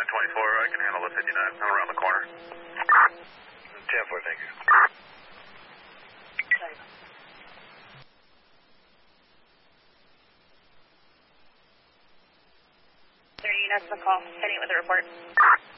I can handle the 59. I'm around the corner. 10-4, thank you. Sorry. 30 units on the call. Heading with a report.